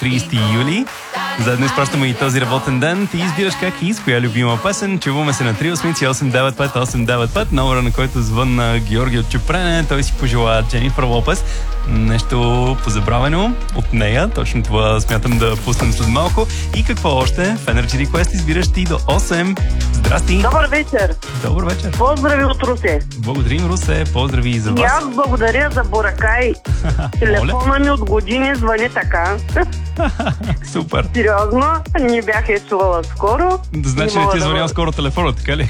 30 юли. Заедно изпращаме и този работен ден. Ти избираш как и с коя любима песен. Чуваме се на 388-895-895, номера, на който звънна Георги от Чупрене. Той си пожела Дженифър Лопес. Нещо позабравено от нея. Точно това смятам да пуснем след малко. И какво още? В Energy Request избираш ти до 8. Здрасти! Добър вечер! Добър вечер! Поздрави от Русе! Благодарим, Русе! Поздрави и за вас! И аз благодаря за Боракай. Телефона ми от години звъни така. Супер! Сериозно, не бях я чувала скоро. Значи не ти е звънял скоро телефона, така ли?